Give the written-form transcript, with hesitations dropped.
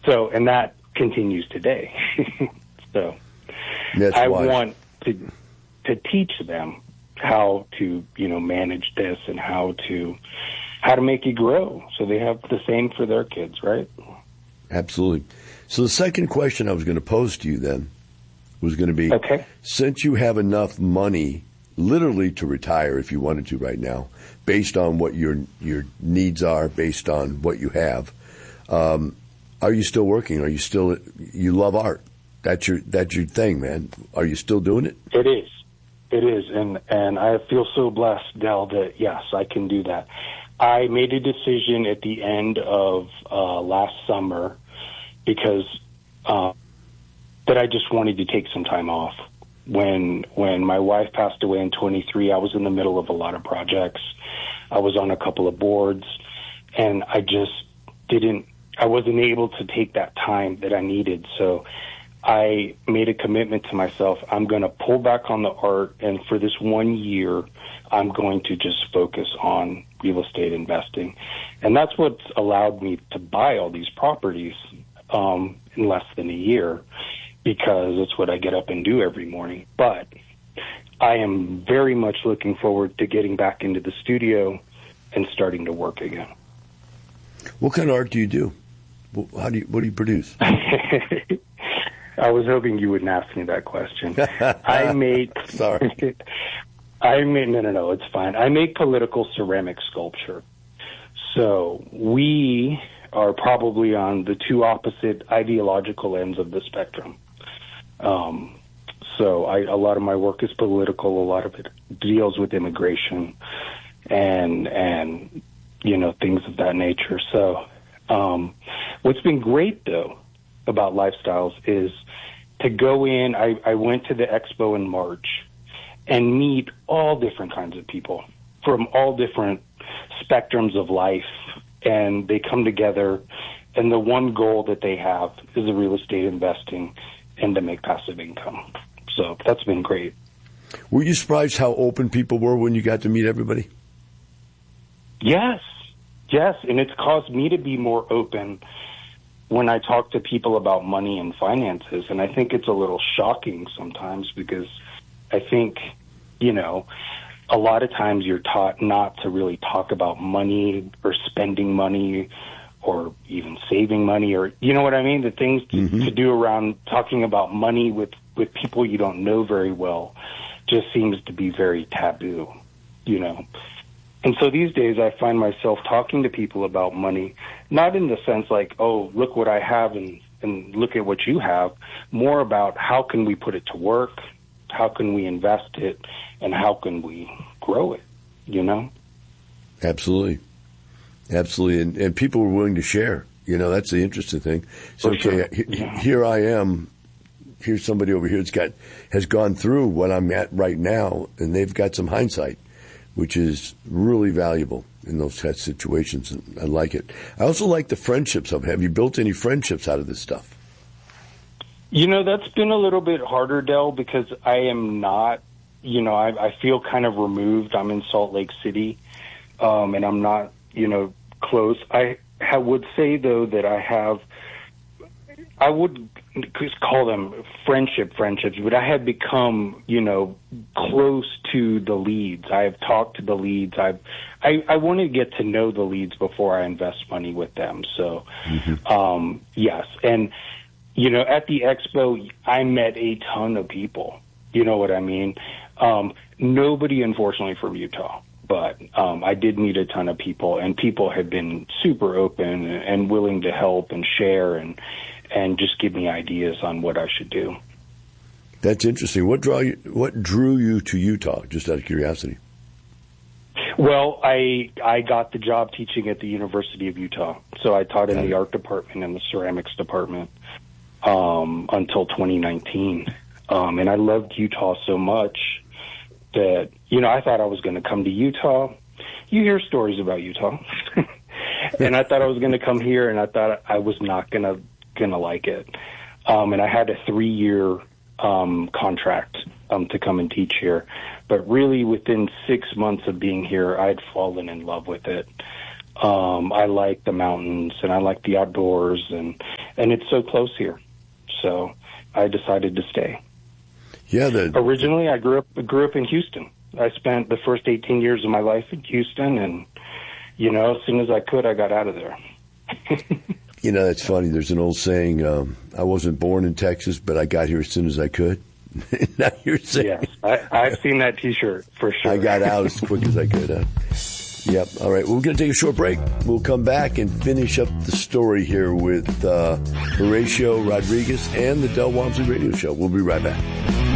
So, and that continues today. So I want to teach them how to, manage this and how to make it grow so they have the same for their kids, right? Absolutely. So the second question I was going to pose to you then was going to be, okay, since you have enough money literally to retire if you wanted to right now, based on what your needs are, based on what you have, are you still working? You love art? That's your thing, man. Are you still doing it? It is, and I feel so blessed, Del, that yes, I can do that. I made a decision at the end of last summer because that I just wanted to take some time off. When my wife passed away in 23, I was in the middle of a lot of projects. I was on a couple of boards, and I wasn't able to take that time that I needed. So I made a commitment to myself. I'm going to pull back on the art, and for this 1 year, I'm going to just focus on real estate investing. And that's what's allowed me to buy all these properties in less than a year, because it's what I get up and do every morning. But I am very much looking forward to getting back into the studio and starting to work again. What kind of art do you do? What do you produce? I was hoping you wouldn't ask me that question. I make... Sorry. No, it's fine. I make political ceramic sculpture. So we are probably on the two opposite ideological ends of the spectrum. So a lot of my work is political. A lot of it deals with immigration and things of that nature. So what's been great, though, about Lifestyles is to go in. I went to the expo in March and meet all different kinds of people from all different spectrums of life, and they come together, and the one goal that they have is the real estate investing and to make passive income. So that's been great. Were you surprised how open people were when you got to meet everybody? Yes, and it's caused me to be more open when I talk to people about money and finances, and I think it's a little shocking sometimes because I think, a lot of times you're taught not to really talk about money or spending money or even saving money, or, you know what I mean? The things to do around talking about money with people you don't know very well just seems to be very taboo, And so these days I find myself talking to people about money, not in the sense like, oh, look what I have and look at what you have, more about how can we put it to work, how can we invest it, and how can we grow it, Absolutely. Absolutely. And people were willing to share. That's the interesting thing. So, here I am. Here's somebody over here has gone through what I'm at right now, and they've got some hindsight, which is really valuable in those kind of situations. And I like it. I also like the friendships of it. Have you built any friendships out of this stuff? That's been a little bit harder, Del, because I am not, I feel kind of removed. I'm in Salt Lake City, and I'm not, close. I would say, though, that I would call them friendships, but I have become, close to the leads. I have talked to the leads. I want to get to know the leads before I invest money with them. So, yes. And, at the expo, I met a ton of people. You know what I mean? Nobody, unfortunately, from Utah. But I did meet a ton of people, and people have been super open and willing to help and share and just give me ideas on what I should do. That's interesting. What drew you to Utah, just out of curiosity? Well, I got the job teaching at the University of Utah. So I taught in the art department and the ceramics department until 2019. And I loved Utah so much that, I thought I was going to come to Utah. You hear stories about Utah. And I thought I was going to come here, and I thought I was not going to like it. And I had a 3-year contract to come and teach here. But really, within 6 months of being here, I'd fallen in love with it. I like the mountains, and I like the outdoors, and and it's so close here. So I decided to stay. Yeah. Originally, I grew up in Houston. I spent the first 18 years of my life in Houston, and, as soon as I could, I got out of there. That's funny. There's an old saying, I wasn't born in Texas, but I got here as soon as I could. Now you're saying. Yes, I've seen that T-shirt for sure. I got out as quick as I could. Yep. All right. Well, we're going to take a short break. We'll come back and finish up the story here with Horatio Rodriguez and the Del Walmsley Radio Show. We'll be right back.